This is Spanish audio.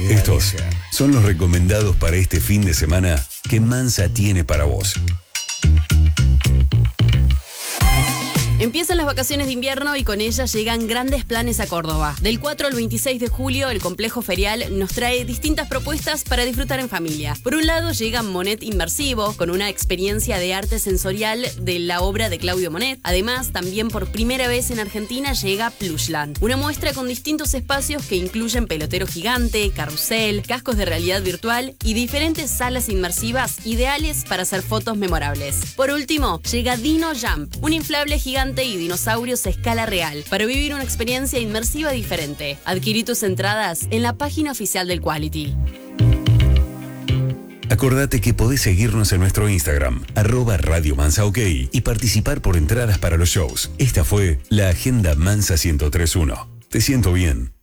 Estos son los recomendados para este fin de semana que Mansa tiene para vos. Empiezan las vacaciones de invierno y con ellas llegan grandes planes a Córdoba. Del 4 al 26 de julio, el complejo ferial nos trae distintas propuestas para disfrutar en familia. Por un lado, llega Monet Inmersivo, con una experiencia de arte sensorial de la obra de Claudio Monet. Además, también por primera vez en Argentina llega Plushland, una muestra con distintos espacios que incluyen pelotero gigante, carrusel, cascos de realidad virtual y diferentes salas inmersivas ideales para hacer fotos memorables. Por último, llega Dino Jump, un inflable gigante y dinosaurios a escala real, para vivir una experiencia inmersiva diferente. Adquirí tus entradas en la página oficial del Quality. Acordate que podés seguirnos en nuestro Instagram, @Radio Mansa OK, y participar por entradas para los shows. Esta fue la Agenda Mansa 1031. Te siento bien.